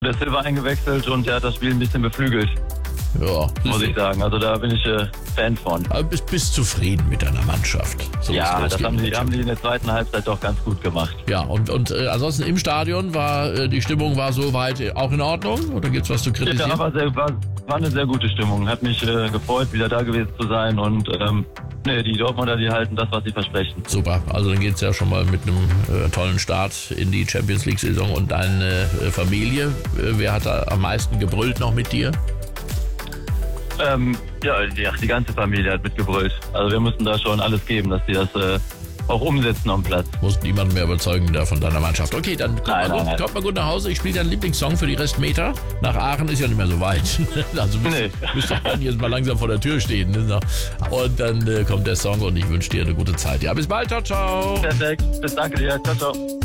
der Silva eingewechselt und der hat das Spiel ein bisschen beflügelt, Ja, muss ich sagen. Also da bin ich Fan von. aber bist zufrieden mit deiner Mannschaft. So Ja, es das haben losgeht. die in der zweiten Halbzeit doch ganz gut gemacht. Ja, und ansonsten im Stadion war die Stimmung war soweit auch in Ordnung? Oder gibt's was zu kritisieren? Ja, war eine sehr gute Stimmung. Hat mich gefreut, wieder da gewesen zu sein. Und die Dortmunder, die halten das, was sie versprechen. Super, also dann geht's ja schon mal mit einem tollen Start in die Champions League-Saison. Und deine Familie, wer hat da am meisten gebrüllt noch mit dir? Die ganze Familie hat mitgebrüllt. Also wir mussten da schon alles geben, dass die das auch umsetzen am Platz. Musst niemanden mehr überzeugen da von deiner Mannschaft. Okay, dann kommt mal gut nach Hause. Ich spiele deinen Lieblingssong für die Restmeter. Nach Aachen ist ja nicht mehr so weit. Also müsst ihr dann jetzt mal langsam vor der Tür stehen. Ne? Und dann kommt der Song und ich wünsche dir eine gute Zeit. Ja, bis bald. Ciao, ciao. Perfekt. Bis danke dir. Ciao, ciao.